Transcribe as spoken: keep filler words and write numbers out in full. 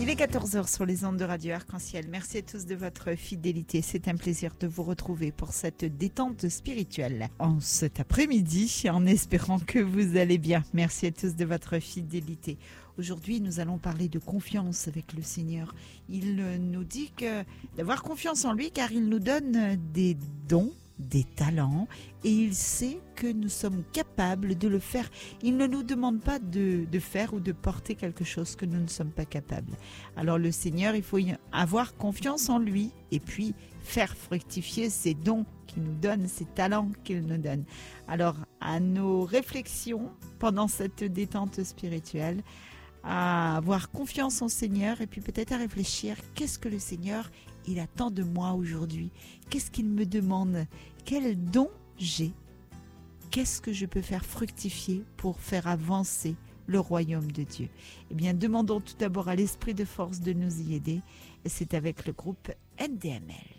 Il est quatorze heures sur les ondes de Radio Arc-en-Ciel. Merci à tous de votre fidélité. C'est un plaisir de vous retrouver pour cette détente spirituelle en cet après-midi, en espérant que vous allez bien. Merci à tous de votre fidélité. Aujourd'hui, nous allons parler de confiance avec le Seigneur. Il nous dit que d'avoir confiance en lui car il nous donne des dons, des talents, et il sait que nous sommes capables de le faire. Il ne nous demande pas de, de faire ou de porter quelque chose que nous ne sommes pas capables. Alors le Seigneur, il faut avoir confiance en lui et puis faire fructifier ses dons qu'il nous donne, ses talents qu'il nous donne. Alors à nos réflexions pendant cette détente spirituelle, à avoir confiance en Seigneur et puis peut-être à réfléchir, qu'est-ce que le Seigneur il attend de moi aujourd'hui? Qu'est-ce qu'il me demande? Quel don j'ai? Qu'est-ce que je peux faire fructifier pour faire avancer le royaume de Dieu? Eh bien, demandons tout d'abord à l'Esprit de force de nous y aider. Et c'est avec le groupe N D M L.